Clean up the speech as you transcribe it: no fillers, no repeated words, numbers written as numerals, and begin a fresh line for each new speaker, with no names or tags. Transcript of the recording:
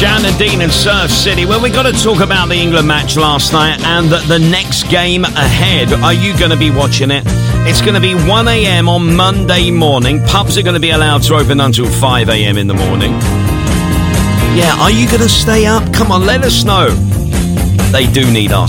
Jan and Dean and Surf City. Well, we've got to talk about the England match last night and the next game ahead. Are you going to be watching it? It's going to be 1 a.m. on Monday morning. Pubs are going to be allowed to open until 5 a.m. in the morning. Yeah, are you going to stay up? Come on, let us know. They do need our